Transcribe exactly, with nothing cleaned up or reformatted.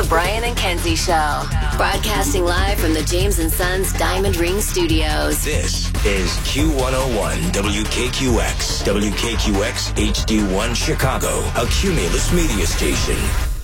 Brian and Kenzie Show. Broadcasting live from the James and Sons Diamond Ring Studios. This is Q one oh one W K Q X. W K Q X H D one Chicago, a Cumulus media station.